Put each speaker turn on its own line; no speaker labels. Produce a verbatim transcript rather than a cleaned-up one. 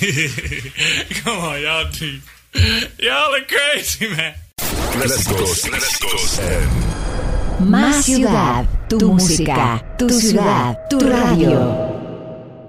Come on, y'all deep. Y'all are crazy, man.
Clásicos, clásicos en
Más ciudad, tu música, tu ciudad, tu radio.